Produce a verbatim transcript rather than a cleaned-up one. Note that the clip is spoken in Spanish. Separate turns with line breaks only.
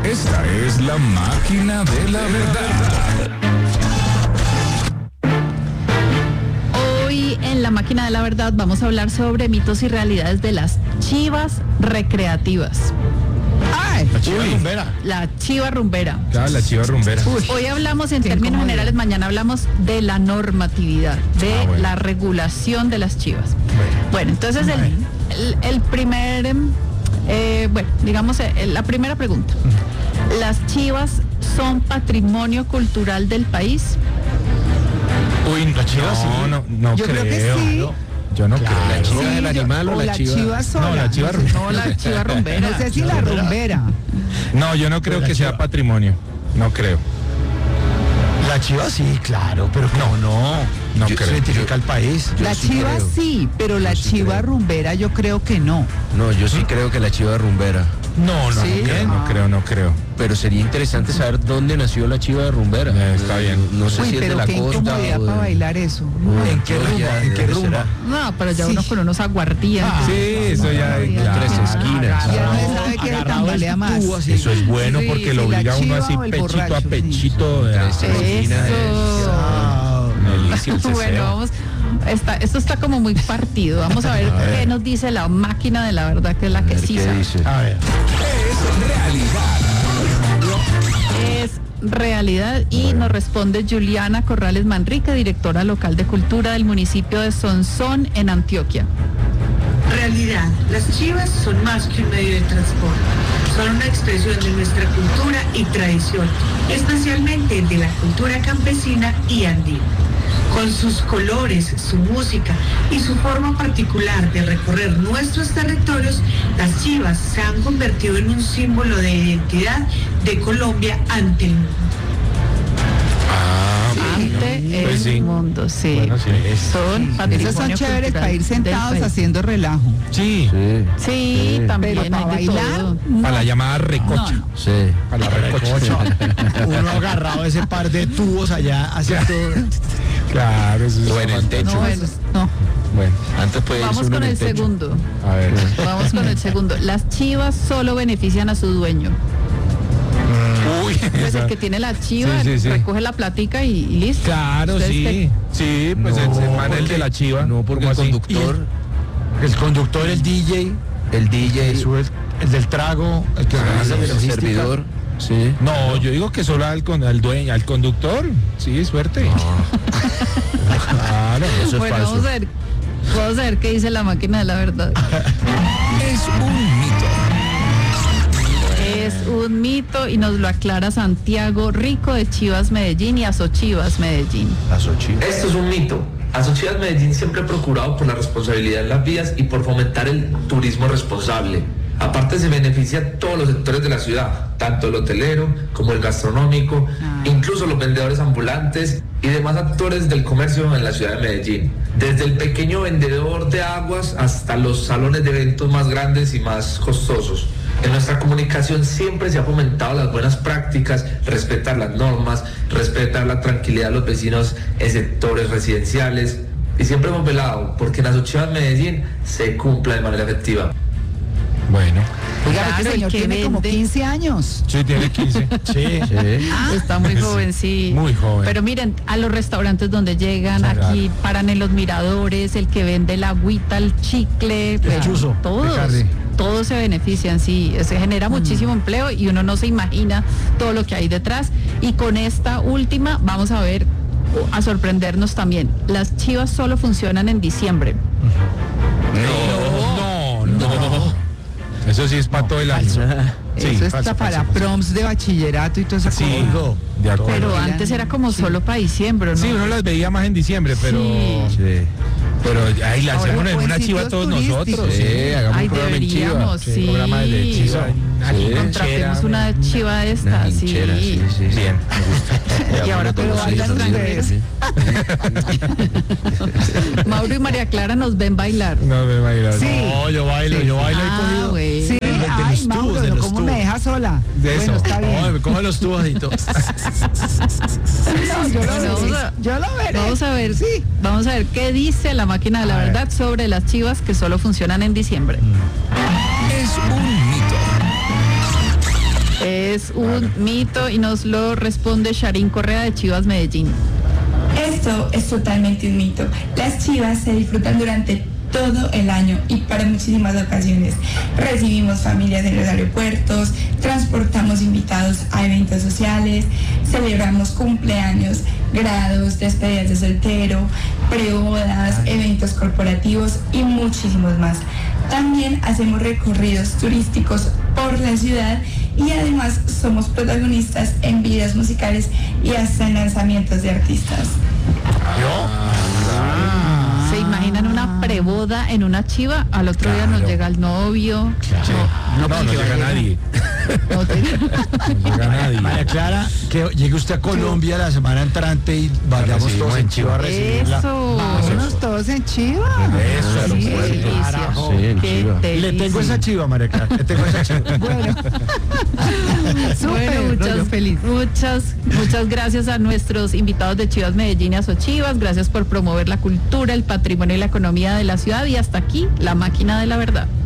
Esta es la máquina de la verdad.
Hoy en la máquina de la verdad vamos a hablar sobre mitos y realidades de las chivas recreativas.
¡Ay! La chiva rumbera.
La chiva rumbera.
Claro, la chiva rumbera.
Uy, hoy hablamos en términos generales, mañana hablamos de la normatividad, de ah, bueno. la regulación de las chivas. Bueno, bueno entonces el, el, el primer, eh, bueno, digamos, eh, la primera pregunta. ¿Las chivas son patrimonio cultural del país?
Uy, la chiva sí. No, no, no
Yo creo.
creo.
creo que sí.
No. Yo no
claro.
creo.
¿La chiva
sí,
es el animal
yo,
o,
o
la,
la
chiva?
chiva sola?
No, la chiva
rumbera. No, la chiva rumbera.
No sé si la rumbera.
No, yo no creo que sea patrimonio. No creo.
La chiva sí, claro, pero no, no.
No
yo,
creo.
Se identifica el país.
La
sí
chiva
creo.
sí, pero la
Yo sí
chiva
creo.
rumbera yo creo que no.
No, yo sí creo que la chiva rumbera.
No, no,
¿Sí?
no, creo, no creo, no creo.
Pero sería interesante saber dónde nació la chiva rumbera.
Eh, está bien.
No, no sé
Uy,
si es de
pero
la
qué
costa
incomodidad
o
para
de...
bailar eso.
¿En qué rumba? ¿En qué rumba?
No, pero ya
Sí.
uno con unos aguardientes.
Ah, sí, eso ya hay
claro.
Tres esquinas.
Ya no
Ah,
se sabe quién tambalea más.
Eso es bueno
Sí,
porque
sí,
lo
la
obliga a uno
chiva
así
o el
pechito
borracho,
a
sí.
pechito. de-
Tres esquinas.
Eso.
Delicia el
Bueno,
ceseo.
vamos, está, esto está como muy partido. Vamos a ver,
A ver.
qué nos dice la máquina de la verdad, que es la
A
que
ver,
sí
¿qué
sabe.
dice?
A ver.
Es realidad.
Es realidad y nos responde Juliana Corrales Manrique, directora local de cultura del municipio de Sonsón en Antioquia.
Realidad, las chivas son más que un medio de transporte, son una expresión de nuestra cultura y tradición, especialmente de la cultura campesina y andina. Con sus colores, su música y su forma particular de recorrer nuestros territorios, las chivas se han convertido en un símbolo de identidad de Colombia ante el mundo.
Ah,
Ante
pues
el
sí.
mundo, sí.
Bueno, sí.
Son patrimonio
Esos son chéveres
cultural
para ir
del
sentados
país.
haciendo relajo.
Sí,
Sí.
Sí,
Sí.
también
Pero para
hay de
bailar,
todo.
para la llamada recocha.
No, no.
Sí.
Para la recocha.
Uno agarrado a ese par de tubos allá haciendo.
Claro, eso es
O en el techo.
No, eso es- no.
bueno.
Antes puede irse
Vamos
uno
con
en
el
techo.
segundo.
A ver.
Vamos con el segundo. Las chivas solo benefician a su dueño.
Uy,
Pues
esa-
el que tiene la chiva
Sí, sí, sí.
recoge la platica y, y listo.
Claro,
Ustedes
sí.
que-
Sí, pues
No,
el hermano el
porque-
de la chiva.
No, porque
¿Cómo
el
así?
conductor,
El conductor, el D J,
el D J,
el, sube- el del trago, el que organiza la
el
logística.
servidor, sí.
No, yo digo que solo al, con, al dueño, al conductor. Sí, suerte. Claro.
Eso es
Bueno,
falso.
vamos a ver. Vamos a ver qué dice la máquina de la verdad.
Es un mito.
Es un mito y nos lo aclara Santiago Rico de Chivas Medellín y Asochivas Medellín.
Las ocho.
Esto es un mito. Asochivas Medellín siempre ha procurado por la responsabilidad en las vías y por fomentar el turismo responsable. Aparte se beneficia a todos los sectores de la ciudad, tanto el hotelero como el gastronómico,
Ah.
incluso los vendedores ambulantes y demás actores del comercio en la ciudad de Medellín. Desde el pequeño vendedor de aguas hasta los salones de eventos más grandes y más costosos. En nuestra comunicación siempre se ha fomentado las buenas prácticas, respetar las normas, respetar la tranquilidad de los vecinos en sectores residenciales y siempre hemos velado porque en Asochivas Medellín se cumpla de manera efectiva.
Bueno.
Oiga,
Claro,
este
el
señor
que
tiene como
vende.
quince años.
Sí, tiene quince.
Sí.
Sí.
Está muy joven, sí.
Muy joven.
Pero miren, a los restaurantes donde llegan,
Sí,
aquí paran en los miradores, el que vende la agüita, el chicle, pues,
chuzo,
todos,
Ricardi.
todos se benefician, sí. Se genera muchísimo empleo y uno no se imagina todo lo que hay detrás. Y con esta última vamos a ver, a sorprendernos también. Las chivas solo funcionan en diciembre.
No, no, no. Eso sí es para todo el año. Sí,
Eso está
falso,
para
falso, falso.
proms de bachillerato y todo eso.
Sí, de acuerdo.
Pero
Bueno,
antes era como
sí.
solo para diciembre, ¿no?
Sí, uno las veía más en diciembre, pero...
Sí.
Sí.
Pero ahí la
Ahora
hacemos en
o en
una chiva
sitios
todos
turísticos.
nosotros.
Sí, hagamos
Ay,
un programa en chiva.
deberíamos, sí.
Un programa de chiva.
Sí.
Contratemos una chiva de
Una
estas, sí.
hinchera, sí, sí, sí.
Bien.
Y ahora
todos
pero
los
bailan
sellos
extranjeros. Mauro y María Clara nos ven bailar.
No me imagino.
Sí.
No, yo bailo, yo bailo
Ah,
y cogido.
güey.
Sí,
de los
ay,
tubos,
Mauro,
de los
¿cómo
tubos.
me deja sola?
De
Bueno,
eso.
está bien.
No, me coge los tubos y todo.
No, yo lo
Bueno, vamos
veré.
a-
Yo lo veré.
Vamos a ver,
Sí.
vamos a ver qué dice la máquina de la
A ver.
verdad sobre las chivas que solo funcionan en diciembre.
Es un mito.
Es un mito y nos lo responde Sharin Correa de Chivas Medellín.
Esto es totalmente un mito. Las chivas se disfrutan durante todo el año y para muchísimas ocasiones. Recibimos familias en los aeropuertos, transportamos invitados a eventos sociales, celebramos cumpleaños, grados, despedidas de soltero, prebodas, eventos corporativos y muchísimos más. También hacemos recorridos turísticos por la ciudad y además somos protagonistas en videos musicales y hasta en lanzamientos de artistas.
¿Se imaginan una preboda en una chiva? Al otro día nos llega el novio.
No, no, no llega nadie.
No te-
No llega nadie.
María Clara, que llegue usted a Colombia la semana entrante y vayamos
recibimos
todos
en
en Chiva a recibirla.
Eso.
Vámonos todos en Chiva.
Eso,
Sí,
sí,
qué delicia.
carajo.
Sí, en
Qué
Chiva.
Le tengo
delicia.
esa chiva, María Clara. Le tengo esa chiva.
Bueno.
Bueno,
Súper,
muchas,
rollo feliz.
muchas, muchas gracias a nuestros invitados de Chivas Medellín y a Sochivas. Gracias por promover la cultura, el patrimonio y la economía de la ciudad. Y hasta aquí, la máquina de la verdad.